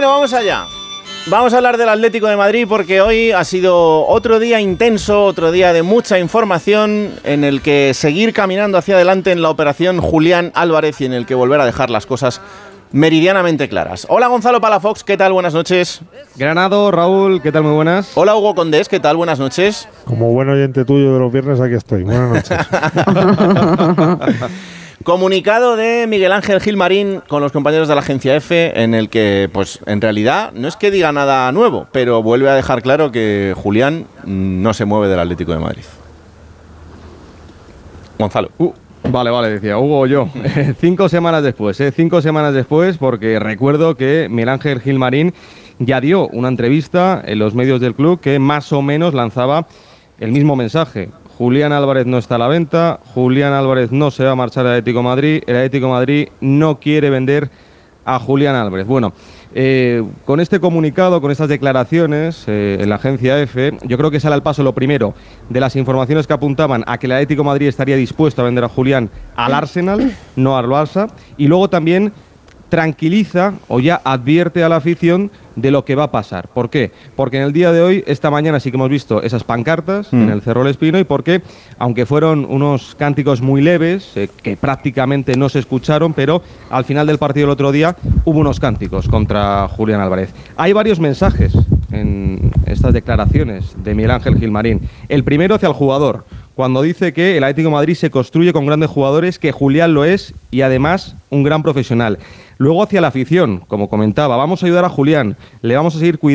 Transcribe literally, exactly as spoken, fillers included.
Bueno, vamos allá. Vamos a hablar del Atlético de Madrid porque hoy ha sido otro día intenso, otro día de mucha información en el que seguir caminando hacia adelante en la operación Julián Álvarez y en el que volver a dejar las cosas meridianamente claras. Hola Gonzalo Palafox, ¿qué tal? Buenas noches. Granado, Raúl, ¿qué tal? Muy buenas. Hola Hugo Condés, ¿qué tal? Buenas noches. Como buen oyente tuyo de los viernes, aquí estoy. Buenas noches. Comunicado de Miguel Ángel Gilmarín con los compañeros de la agencia F, en el que, pues, en realidad, no es que diga nada nuevo, pero vuelve a dejar claro que Julián no se mueve del Atlético de Madrid. Gonzalo. Uh, vale, vale, decía Hugo o yo. Cinco semanas después, ¿eh? Cinco semanas después, porque recuerdo que Miguel Ángel Gilmarín ya dio una entrevista en los medios del club que más o menos lanzaba el mismo mensaje. Julián Álvarez no está a la venta, Julián Álvarez no se va a marchar al Atlético de Madrid, el Atlético de Madrid no quiere vender a Julián Álvarez. Bueno, eh, con este comunicado, con estas declaraciones eh, en la agencia F, yo creo que sale al paso lo primero de las informaciones que apuntaban a que el Atlético de Madrid estaría dispuesto a vender a Julián al Arsenal, no al Barça, y luego también tranquiliza o ya advierte a la afición de lo que va a pasar. ¿Por qué? Porque en el día de hoy, esta mañana sí que hemos visto esas pancartas mm. en el Cerro del Espino, y porque, aunque fueron unos cánticos muy leves, eh, que prácticamente no se escucharon, pero al final del partido el otro día hubo unos cánticos contra Julián Álvarez. Hay varios mensajes en estas declaraciones de Miguel Ángel Gilmarín. El primero hacia el jugador, cuando dice que el Atlético de Madrid se construye con grandes jugadores, que Julián lo es y además un gran profesional. Luego hacia la afición, como comentaba, vamos a ayudar a Julián, le vamos a seguir cuidando.